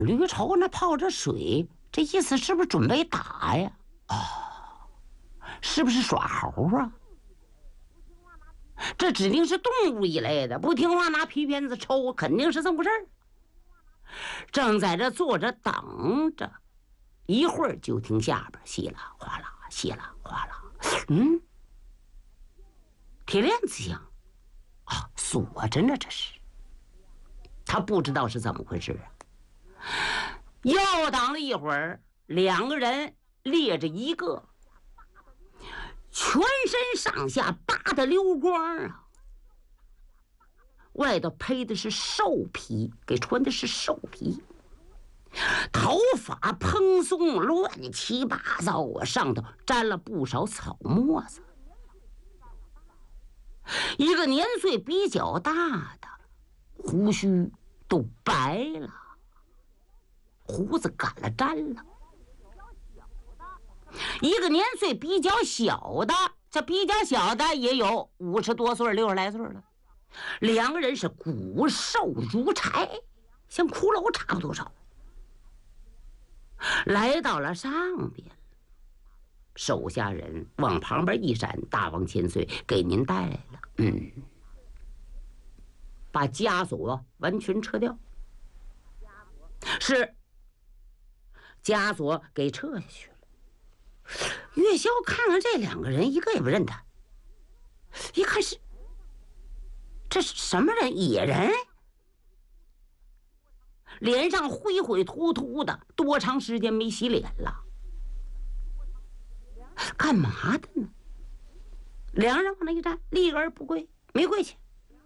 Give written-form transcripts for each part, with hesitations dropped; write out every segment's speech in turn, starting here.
吕绸那泡着水，这意思是不是准备打呀？是不是耍猴啊？这指定是动物一类的，不听话拿皮鞭子抽，肯定是这么回事儿。正在这坐着等着，一会儿就听下边稀啦哗啦，稀啦哗啦，铁链子响啊，锁着呢，这是。他不知道是怎么回事啊。又等了一会儿，两个人列着一个，全身上下扒的溜光啊，外头披的是兽皮，给穿的是兽皮，头发蓬松乱七八糟啊，上头沾了不少草沫子。一个年岁比较大的，胡须都白了，胡子干了粘了。一个年岁比较小的，这比较小的也有50多岁60来岁了。两个人是骨瘦如柴，像骷髅差不多少。来到了上边，手下人往旁边一闪，大王千岁，给您带来了。把枷锁完全撤掉。是，枷锁给撤下去了。岳霄看看这两个人，一个也不认他，一看是，这是什么人？野人，脸上灰灰秃秃的，多长时间没洗脸了？干嘛的呢？两人往那一站，立而不跪，没跪下。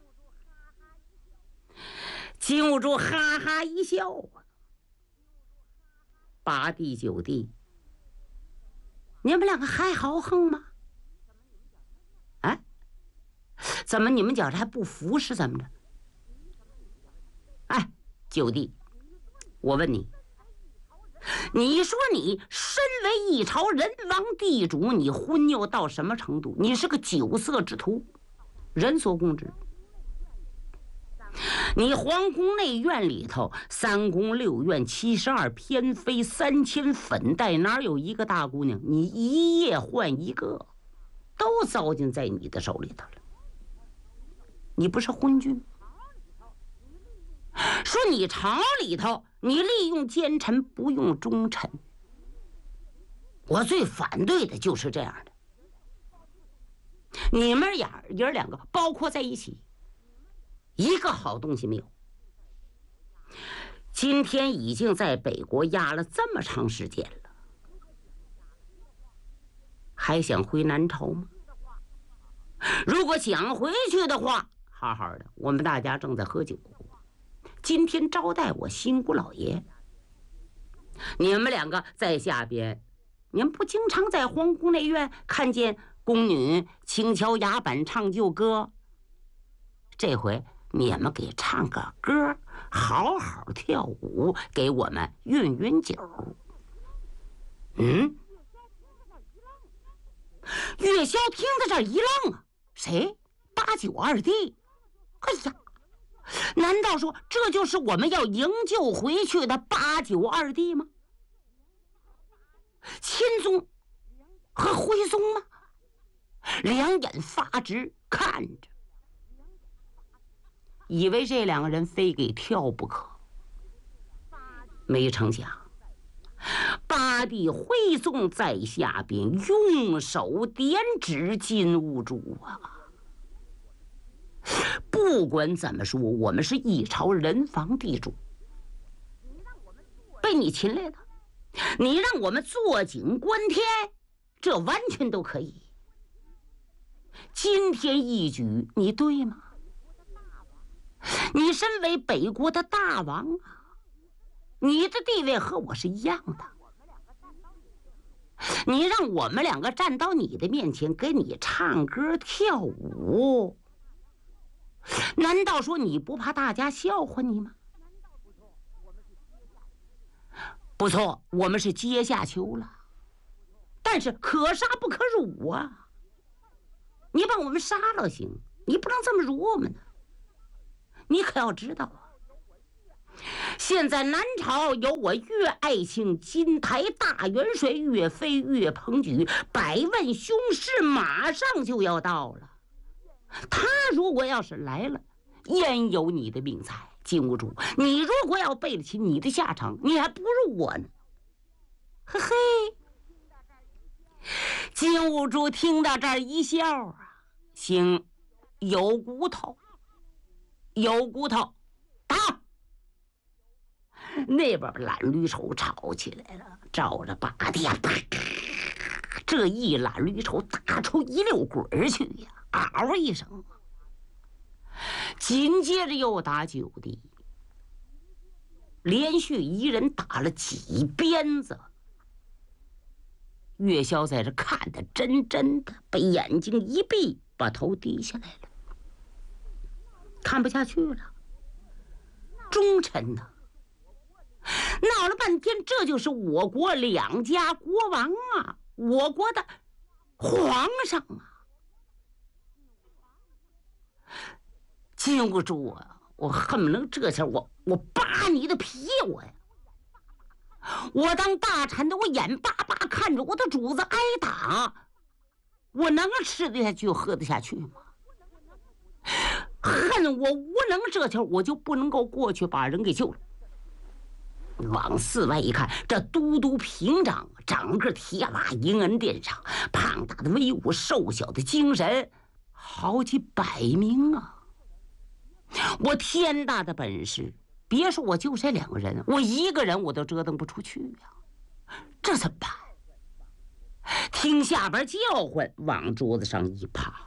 金兀术哈哈一笑啊，8弟9弟，你们两个还豪横吗？哎，怎么你们觉着还不服是怎么着？哎，9弟，我问你，你说你身为一朝人王地主，你昏庸到什么程度？你是个酒色之徒，人所共知。你皇宫内院里头3宫6院72偏妃3000粉黛，哪有一个大姑娘？你一夜换一个，都糟践在你的手里头了。你不是昏君？说你朝里头你利用奸臣不用忠臣，我最反对的就是这样的。你们爷两个包括在一起，一个好东西没有。今天已经在北国压了这么长时间了，还想回南朝吗？如果想回去的话，好好的，我们大家正在喝酒，今天招待我新姑老爷，你们两个在下边，你们不经常在皇宫内院看见宫女轻敲牙板唱旧歌？这回你们给唱个歌，好好跳舞，给我们运运酒。岳霄听在这儿一愣啊，谁？8、9、2弟？哎呀，难道说这就是我们要营救回去的8、9、2弟吗？钦宗和徽宗吗？两眼发直看着，以为这两个人非给跳不可。没成想8弟徽宗在下边用手点指金兀术啊！不管怎么说，我们是一朝人王地主，被你擒来的，你让我们坐井观天，这完全都可以。今天一举，你对吗？你身为北国的大王啊，你的地位和我是一样的。你让我们两个站到你的面前，给你唱歌跳舞，难道说你不怕大家笑话你吗？不错，我们是阶下囚了，但是可杀不可辱啊！你把我们杀了行，你不能这么辱我们呢。你可要知道啊， 现在南朝有我岳爱卿金台大元帅岳飞岳鹏举，100万雄师马上就要到了。他如果要是来了，焉有你的命才？金兀术，你如果要背得起你的下场，你还不如我呢。嘿嘿，金兀术听到这儿一笑啊，行，有骨头，有骨头，打！那边拦驴手吵起来了，照着把的呀，这一拦驴手打出一溜滚去呀，嗷一声。紧接着又打9地，连续一人打了几鞭子。岳霄在这看得真真的，被眼睛一闭，把头低下来了，看不下去了。忠臣呐，闹了半天，这就是我国2家国王啊，我国的皇上啊。金兀术啊，我恨不能这下我扒你的皮我呀！我当大臣的，我眼巴巴看着我的主子挨打，我能吃得下去喝得下去吗？恨我无能，这下我就不能够过去把人给救了。往4外一看，这都督平章整个铁马迎恩殿上，胖大的威武，瘦小的精神，好几百名啊！我天大的本事，别说我就这2个人，我1个人我都折腾不出去呀！这怎么办？听下边叫唤，往桌子上一趴，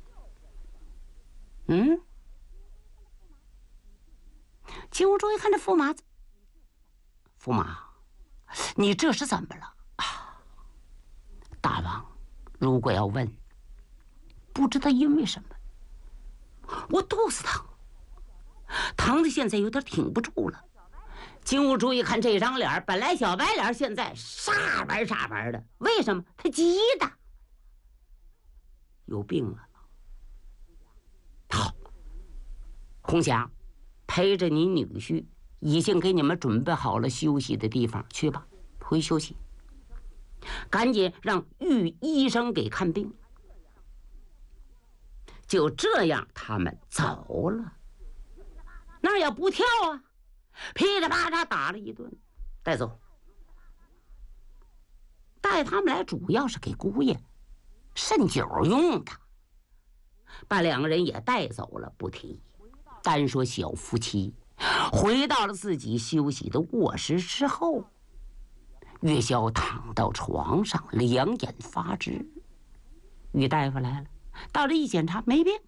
金兀术一看这驸马，驸马，你这是怎么了啊？大王，如果要问，不知道因为什么，我肚子疼，疼的现在有点挺不住了。金兀术一看这张脸，本来小白脸，现在煞白煞白的，为什么？他急的，有病了。好，红霞，陪着你女婿，已经给你们准备好了休息的地方，去吧，回休息。赶紧让御医生给看病。就这样，他们走了。那也不跳啊，噼里啪啦打了一顿，带走。带他们来主要是给姑爷渗酒用的，把2个人也带走了不提。单说小夫妻回到了自己休息的卧室之后，岳霄躺到床上，两眼发直。于大夫来了，到这一检查，没病。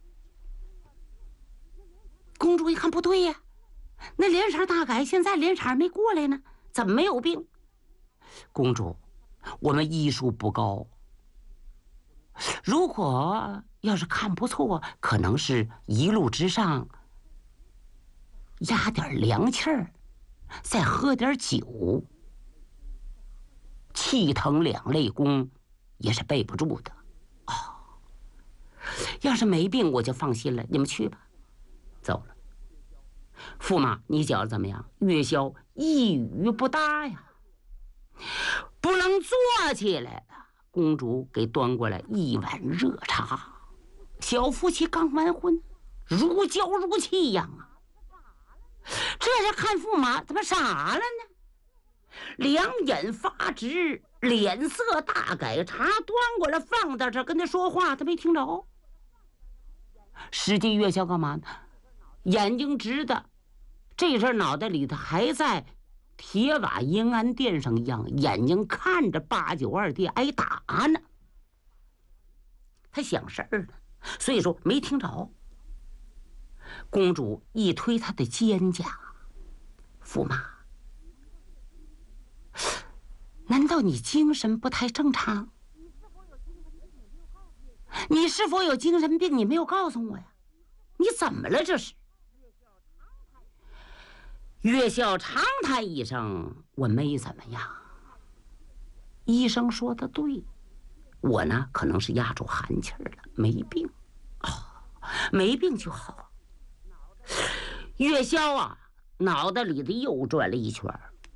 公主一看不对呀，那脸色大改，现在脸色没过来呢，怎么没有病？公主，我们医术不高，如果要是看不错，可能是一路之上压点凉气儿，再喝点酒，气疼2肋弓也是备不住的。哦，要是没病我就放心了，你们去吧。走了。驸马，你觉得怎么样？岳霄一语不答呀，不能坐起来了。公主给端过来一碗热茶，小夫妻刚完婚，如胶如漆一样啊。这下看驸马怎么傻了呢？两眼发直，脸色大改，茶端过来放到这儿，跟他说话，他没听着。实际岳霄干嘛呢？眼睛直的，这阵脑袋里头还在铁瓦银安殿上一样，眼睛看着892弟挨打呢。他想事儿呢，所以说没听着。公主一推他的肩胛，驸马，难道你精神不太正常？你是否有精神病？你没有告诉我呀？你怎么了这是？岳霄长叹一声，我没怎么样。医生说的对，我呢可能是压住寒气了，没病。哦，没病就好。岳霄啊， 脑袋里头又转了一圈。